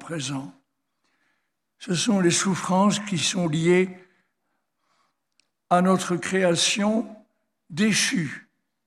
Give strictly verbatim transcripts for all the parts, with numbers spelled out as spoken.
présent. Ce sont les souffrances qui sont liées à notre création déchue.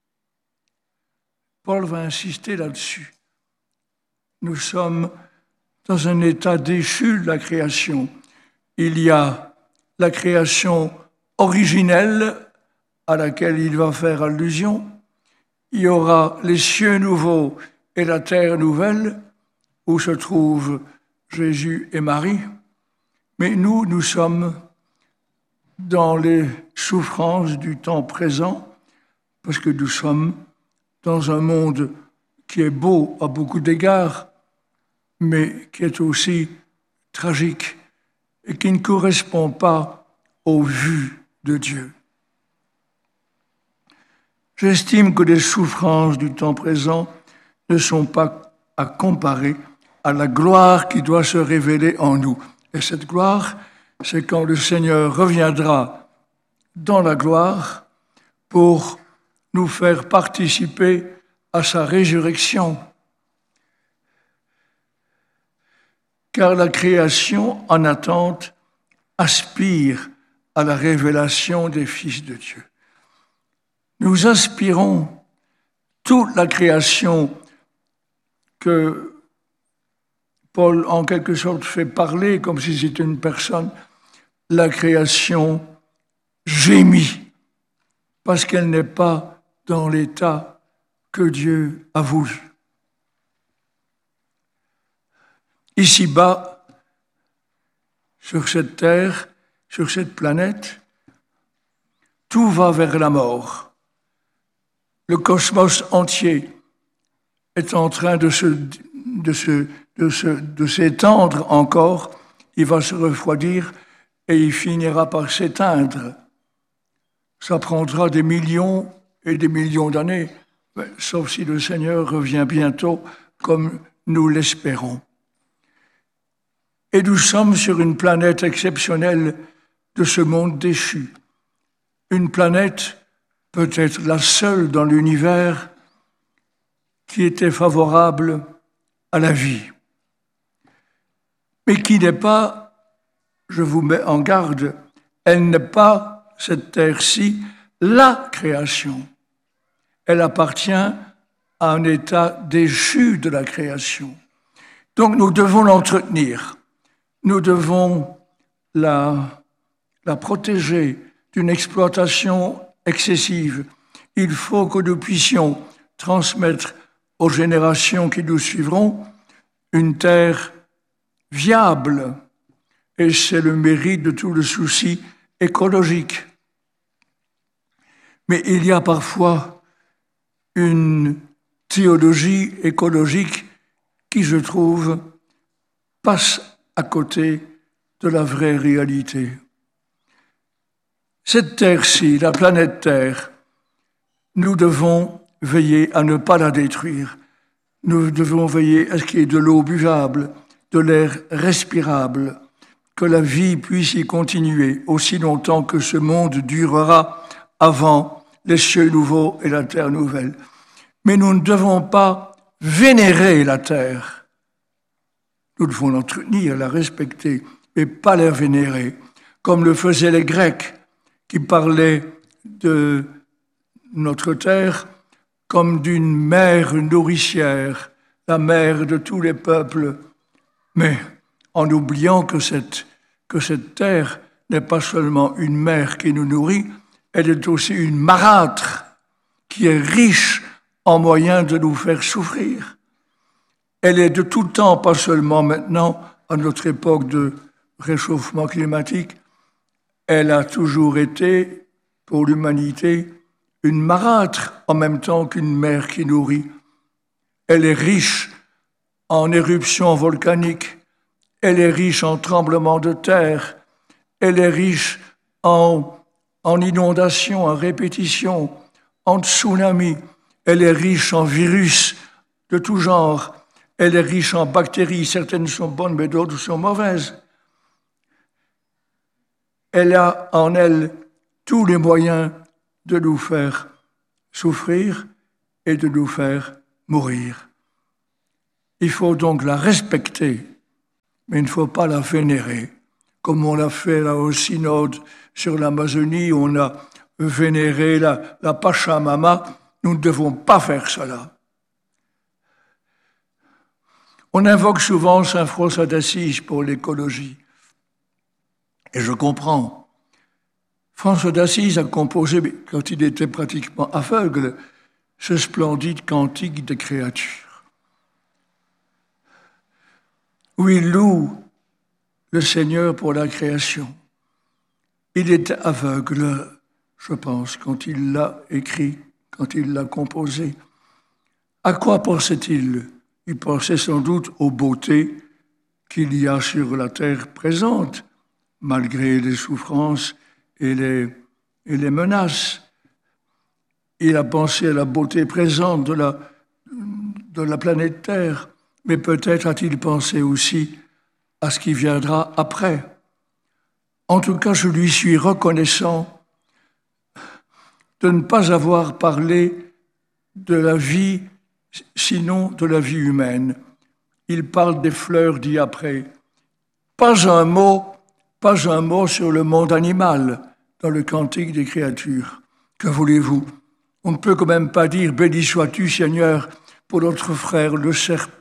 Paul va insister là-dessus. Nous sommes dans un état déchu de la création. Il y a la création originelle à laquelle il va faire allusion. Il y aura les cieux nouveaux et la terre nouvelle où se trouvent Jésus et Marie. Mais nous, nous sommes dans les souffrances du temps présent parce que nous sommes dans un monde qui est beau à beaucoup d'égards, mais qui est aussi tragique et qui ne correspond pas aux vues de Dieu. J'estime que les souffrances du temps présent ne sont pas à comparer à la gloire qui doit se révéler en nous. Et cette gloire, c'est quand le Seigneur reviendra dans la gloire pour nous faire participer à sa résurrection. Car la création en attente aspire à la révélation des fils de Dieu. Nous aspirons toute la création que Paul, en quelque sorte, fait parler comme si c'était une personne. La création gémit parce qu'elle n'est pas dans l'état que Dieu a voulu. Ici-bas, sur cette terre, sur cette planète, tout va vers la mort. Le cosmos entier est en train de se, de se, de se, de s'étendre encore. Il va se refroidir et il finira par s'éteindre. Ça prendra des millions et des millions d'années, sauf si le Seigneur revient bientôt, comme nous l'espérons. Et nous sommes sur une planète exceptionnelle de ce monde déchu. Une planète peut-être la seule dans l'univers qui était favorable à la vie, mais qui n'est pas, je vous mets en garde, elle n'est pas, cette terre-ci, la création. Elle appartient à un état déchu de la création. Donc nous devons l'entretenir, nous devons la, la protéger d'une exploitation excessive. Il faut que nous puissions transmettre aux générations qui nous suivront une terre viable. Et c'est le mérite de tout le souci écologique. Mais il y a parfois une théologie écologique qui, je trouve, passe à côté de la vraie réalité. Cette terre-ci, la planète Terre, nous devons veiller à ne pas la détruire. Nous devons veiller à ce qu'il y ait de l'eau buvable, de l'air respirable, que la vie puisse y continuer aussi longtemps que ce monde durera avant les cieux nouveaux et la terre nouvelle. Mais nous ne devons pas vénérer la terre. Nous devons l'entretenir, la respecter, mais pas la vénérer, comme le faisaient les Grecs, qui parlaient de notre terre comme d'une mère nourricière, la mère de tous les peuples, mais en oubliant que cette, que cette terre n'est pas seulement une mère qui nous nourrit, elle est aussi une marâtre qui est riche en moyens de nous faire souffrir. Elle est de tout temps, pas seulement maintenant, à notre époque de réchauffement climatique, elle a toujours été, pour l'humanité, une marâtre en même temps qu'une mère qui nourrit. Elle est riche en éruptions volcaniques, elle est riche en tremblements de terre, elle est riche en, en inondations, en répétitions, en tsunamis, elle est riche en virus de tout genre, elle est riche en bactéries, certaines sont bonnes mais d'autres sont mauvaises. Elle a en elle tous les moyens de nous faire souffrir et de nous faire mourir. Il faut donc la respecter mais il ne faut pas la vénérer. Comme on l'a fait là au synode sur l'Amazonie, on a vénéré la, la Pachamama, nous ne devons pas faire cela. On invoque souvent saint François d'Assise pour l'écologie. Et je comprends. François d'Assise a composé, quand il était pratiquement aveugle, ce splendide cantique des créatures, où il loue le Seigneur pour la création. Il était aveugle, je pense, quand il l'a écrit, quand il l'a composé. À quoi pensait-il ? Il pensait sans doute aux beautés qu'il y a sur la terre présente, malgré les souffrances et les, et les menaces. Il a pensé à la beauté présente de la, de la planète Terre, mais peut-être a-t-il pensé aussi à ce qui viendra après. En tout cas, je lui suis reconnaissant de ne pas avoir parlé de la vie, sinon de la vie humaine. Il parle des fleurs dit après. Pas un mot, pas un mot sur le monde animal dans le cantique des créatures. Que voulez-vous ? On ne peut quand même pas dire « Béni sois-tu, Seigneur, pour notre frère le serpent ».